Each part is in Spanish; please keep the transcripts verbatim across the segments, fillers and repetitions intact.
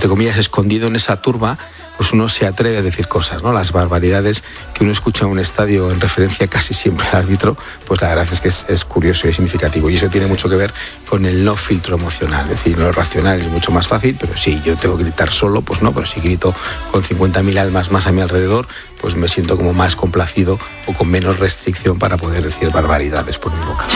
entre comillas, escondido en esa turba, pues uno se atreve a decir cosas, ¿no? Las barbaridades que uno escucha en un estadio en referencia casi siempre al árbitro, pues la verdad es que es, es curioso y es significativo. Y eso tiene mucho que ver con el no filtro emocional. Es decir, lo racional es mucho más fácil, pero si yo tengo que gritar solo, pues no, pero si grito con cincuenta mil almas más a mi alrededor, pues me siento como más complacido o con menos restricción para poder decir barbaridades por mi boca.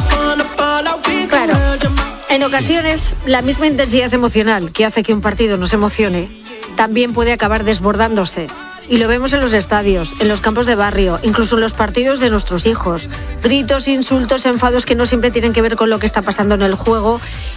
Claro, en ocasiones la misma intensidad emocional que hace que un partido nos emocione también puede acabar desbordándose. Y lo vemos en los estadios, en los campos de barrio, incluso en los partidos de nuestros hijos. Gritos, insultos, enfados que no siempre tienen que ver con lo que está pasando en el juego.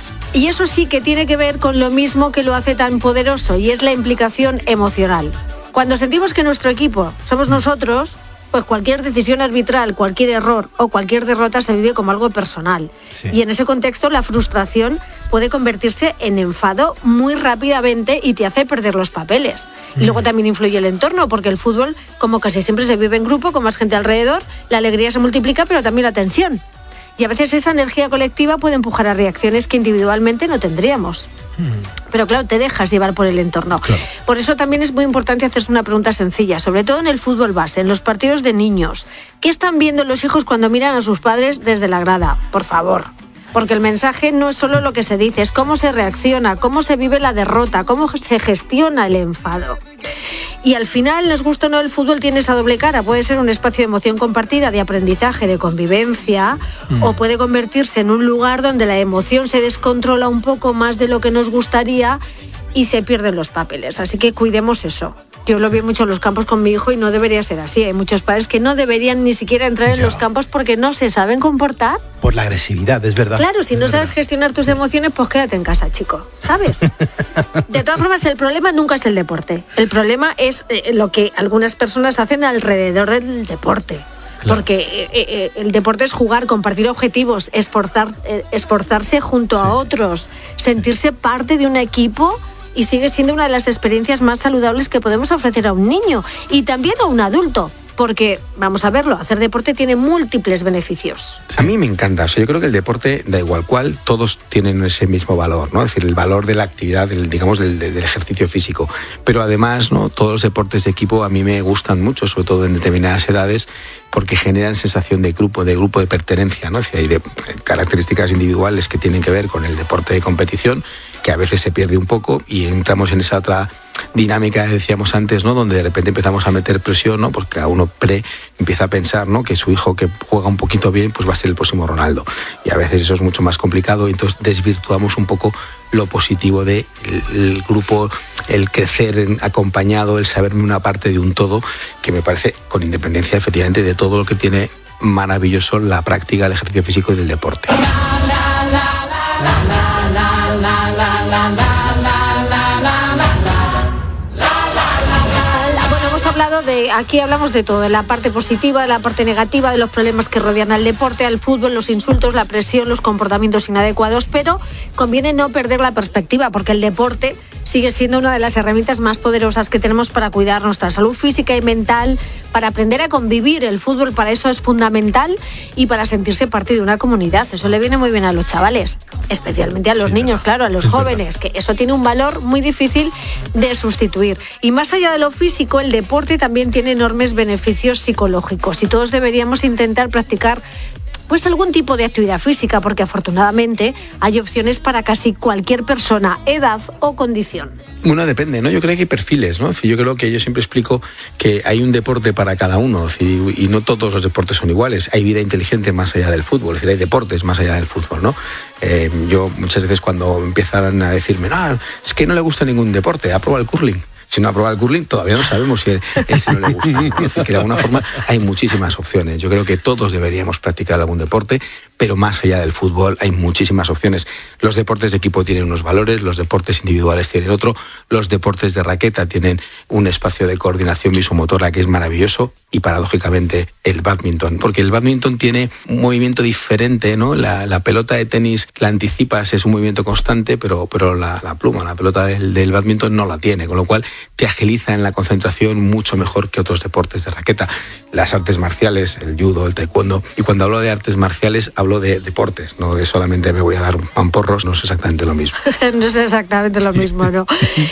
Y eso sí que tiene que ver con lo mismo que lo hace tan poderoso, y es la implicación emocional. Cuando sentimos que nuestro equipo somos nosotros, pues cualquier decisión arbitral, cualquier error o cualquier derrota se vive como algo personal. Sí. Y en ese contexto la frustración puede convertirse en enfado muy rápidamente y te hace perder los papeles. Mm. Y luego también influye el entorno, porque el fútbol, como casi siempre se vive en grupo, con más gente alrededor, la alegría se multiplica, pero también la tensión. Y a veces esa energía colectiva puede empujar a reacciones que individualmente no tendríamos. Mm. Pero claro, te dejas llevar por el entorno. Claro. Por eso también es muy importante hacerse una pregunta sencilla, sobre todo en el fútbol base, en los partidos de niños. ¿Qué están viendo los hijos cuando miran a sus padres desde la grada? Por favor. Porque el mensaje no es solo lo que se dice, es cómo se reacciona, cómo se vive la derrota, cómo se gestiona el enfado. Y al final, nos gusta o no, el fútbol tiene esa doble cara. Puede ser un espacio de emoción compartida, de aprendizaje, de convivencia, mm. o puede convertirse en un lugar donde la emoción se descontrola un poco más de lo que nos gustaría y se pierden los papeles. Así que cuidemos eso. Yo lo vi mucho en los campos con mi hijo y no debería ser así. Hay muchos padres que no deberían ni siquiera entrar en ya. los campos porque no se saben comportar. Por la agresividad, es verdad. Claro, si es no verdad. sabes gestionar tus emociones, pues quédate en casa, chico, ¿sabes? De todas formas, el problema nunca es el deporte. El problema es eh, lo que algunas personas hacen alrededor del deporte. Claro. Porque eh, eh, el deporte es jugar, compartir objetivos, esforzar, eh, esforzarse junto sí. a otros, sentirse parte de un equipo. Y sigue siendo una de las experiencias más saludables que podemos ofrecer a un niño y también a un adulto. Porque, vamos a verlo, hacer deporte tiene múltiples beneficios. A mí me encanta. O sea, yo creo que el deporte, da igual cuál, todos tienen ese mismo valor, ¿no? Es decir, el valor de la actividad, del, digamos, del, del ejercicio físico. Pero además, ¿no? Todos los deportes de equipo a mí me gustan mucho, sobre todo en determinadas edades, porque generan sensación de grupo, de grupo de pertenencia, ¿no? Es decir, hay de, características individuales que tienen que ver con el deporte de competición, que a veces se pierde un poco y entramos en esa otra dinámica que decíamos antes, ¿no? Donde de repente empezamos a meter presión, ¿no? Porque a uno pre empieza a pensar, ¿no? Que su hijo que juega un poquito bien, pues va a ser el próximo Ronaldo. Y a veces eso es mucho más complicado y entonces desvirtuamos un poco lo positivo del el grupo, el crecer acompañado, el saberme una parte de un todo, que me parece, con independencia efectivamente de todo lo que tiene maravilloso la práctica del ejercicio físico y del deporte. La, la, la, la, la, la, la, la, la, la. Hablado de, aquí hablamos de todo, de la parte positiva, de la parte negativa, de los problemas que rodean al deporte, al fútbol, los insultos, la presión, los comportamientos inadecuados, pero conviene no perder la perspectiva, porque el deporte sigue siendo una de las herramientas más poderosas que tenemos para cuidar nuestra salud física y mental, para aprender a convivir. El fútbol para eso es fundamental y para sentirse parte de una comunidad. Eso le viene muy bien a los chavales, especialmente a los sí, niños, claro, a los jóvenes, que eso tiene un valor muy difícil de sustituir. Y más allá de lo físico, el deporte también tiene enormes beneficios psicológicos y todos deberíamos intentar practicar pues algún tipo de actividad física, porque afortunadamente hay opciones para casi cualquier persona, edad o condición. Bueno, depende, ¿no? Yo creo que hay perfiles, ¿no? Yo creo que yo siempre explico que hay un deporte para cada uno y no todos los deportes son iguales. Hay vida inteligente más allá del fútbol, es decir, hay deportes más allá del fútbol, ¿no? Eh, yo muchas veces cuando empiezan a decirme, no, es que no le gusta ningún deporte, ha probado el curling. Si no ha probado el curling, todavía no sabemos si ese no le gusta. Es decir, que de alguna forma hay muchísimas opciones. Yo creo que todos deberíamos practicar algún deporte, pero más allá del fútbol hay muchísimas opciones. Los deportes de equipo tienen unos valores, los deportes individuales tienen otro, los deportes de raqueta tienen un espacio de coordinación visomotora que es maravilloso, y paradójicamente el bádminton, porque el bádminton tiene un movimiento diferente, ¿no? La, la pelota de tenis la anticipas, es un movimiento constante, pero, pero la, la pluma, la pelota del, del bádminton no la tiene, con lo cual te agiliza en la concentración mucho mejor que otros deportes de raqueta. Las artes marciales, el judo, el taekwondo, y cuando hablo de artes marciales hablo de deportes, no de solamente me voy a dar mamporros, no es exactamente lo mismo. No es exactamente lo mismo, ¿no?